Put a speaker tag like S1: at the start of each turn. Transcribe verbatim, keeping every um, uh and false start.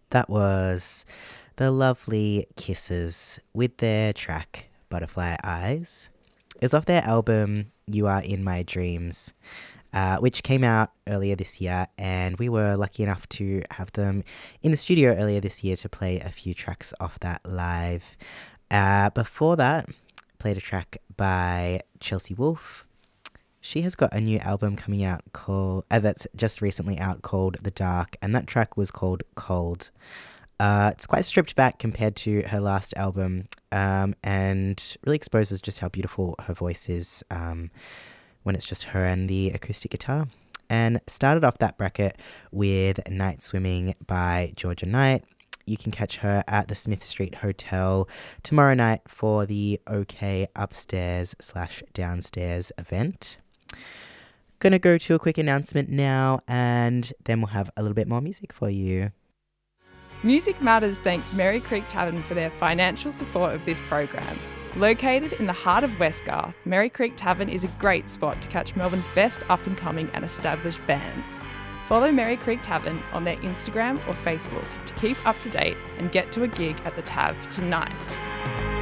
S1: That was the lovely Kisses with their track Butterfly Eyes. It was off their album You Are In My Dreams, uh, which came out earlier this year, and we were lucky enough to have them in the studio earlier this year to play a few tracks off that live. Uh, before that, played a track by Chelsea Wolfe. She has got a new album coming out called uh, that's just recently out called The Dark, and that track was called Cold. Uh, it's quite stripped back compared to her last album, um, and really exposes just how beautiful her voice is um, when it's just her and the acoustic guitar. And started off that bracket with Night Swimming by Georgia Knight. You can catch her at the Smith Street Hotel tomorrow night for the OK Upstairs slash Downstairs event. Gonna go to a quick announcement now, and then we'll have a little bit more music for you.
S2: Music Matters thanks Merry Creek Tavern for their financial support of this program. Located in the heart of Westgarth, Merry Creek Tavern is a great spot to catch Melbourne's best up-and-coming and established bands. Follow Merry Creek Tavern on their Instagram or Facebook to keep up to date and get to a gig at the Tav tonight.